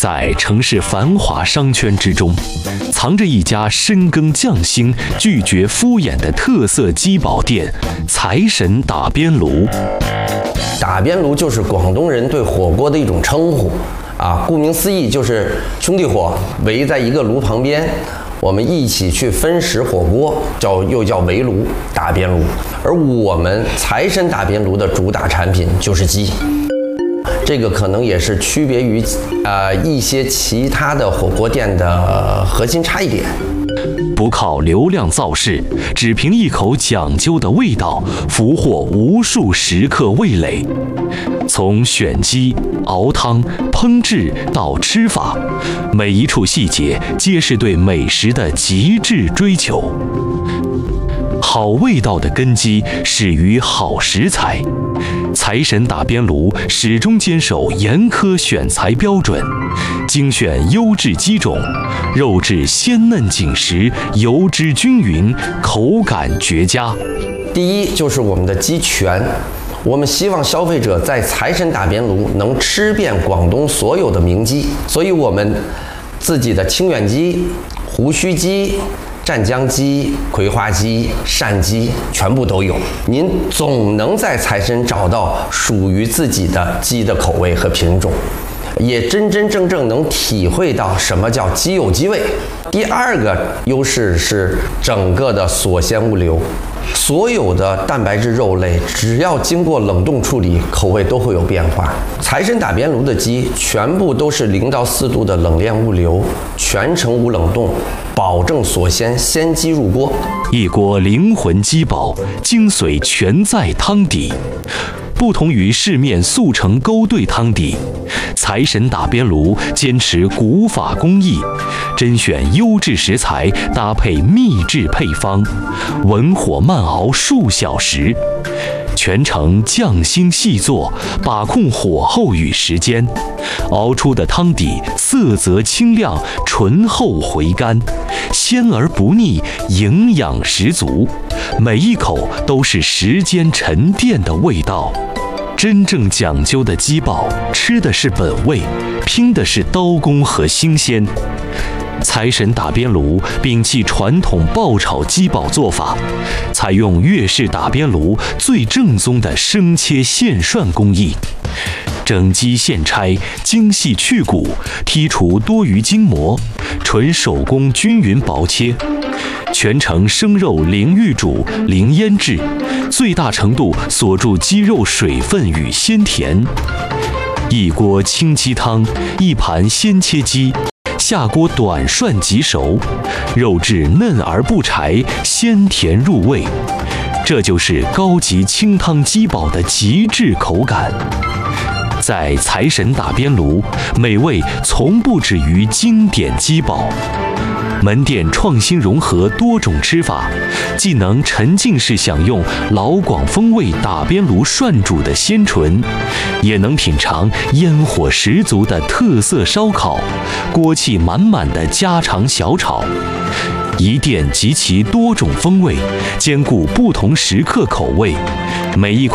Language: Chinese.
在城市繁华商圈之中，藏着一家深耕匠心、拒绝敷衍的特色鸡煲店——财神打边炉。 打边炉就是广东人对火锅的一种称呼啊，顾名思义就是兄弟伙围在一个炉旁边，我们一起去分食火锅，又叫围炉打边炉。而我们财神打边炉的主打产品就是鸡，这个可能也是区别于一些其他的火锅店的核心差异点。 不靠流量造势，只凭一口讲究的味道，俘获无数食客味蕾。从选鸡、熬汤、烹制到吃法，每一处细节皆是对美食的极致追求。好味道的根基始于好食材，财神打边炉始终坚守严苛选材标准，精选优质鸡种，肉质鲜嫩紧实，油脂均匀，口感绝佳。 第一就是我们的鸡全，我们希望消费者在财神打边炉能吃遍广东所有的名鸡，所以我们自己的清远鸡、胡须鸡、湛江鸡、葵花鸡、鳝鸡全部都有，您总能在财神找到属于自己的鸡的口味和品种，也真正能体会到什么叫鸡有鸡味。第二个优势是整个的锁鲜物流，所有的蛋白质肉类只要经过冷冻处理，口味都会有变化。财神打边炉的鸡全部都是0到4度的冷链物流，全程无冷冻，保证锁鲜，鲜鸡入锅。 一锅灵魂鸡煲，精髓全在汤底。不同于市面速成勾兑汤底，财神打边炉坚持古法工艺，甄选优质食材，搭配秘制配方，文火慢熬数小时，全程匠心细作，把控火候与时间，熬出的汤底色泽清亮，醇厚回甘，鲜而不腻，营养十足，每一口都是时间沉淀的味道。真正讲究的鸡煲，吃的是本味，拼的是刀工和新鲜。财神打边炉摒弃传统爆炒鸡煲做法，采用粤式打边炉最正宗的生切现涮工艺，整鸡现拆，精细去骨，剔除多余筋膜，纯手工均匀薄切，全程生肉零预煮、零腌制，最大程度锁住鸡肉水分与鲜甜。一锅清鸡汤，一盘鲜切鸡，下锅短涮即熟，肉质嫩而不柴，鲜甜入味。这就是高级清汤鸡煲的极致口感。在财神打边炉，美味从不止于经典鸡煲。门店创新融合多种吃法，既能沉浸式享用老广风味打边炉涮煮的鲜醇，也能品尝烟火十足的特色烧烤，锅气满满的家常小炒。一店集齐多种风味，兼顾不同食客口味，每一款